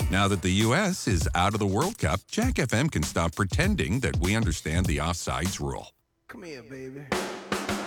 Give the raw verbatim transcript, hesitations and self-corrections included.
Now that the U S is out of the World Cup, Jack F M can stop pretending that we understand the offsides rule. Come here, baby.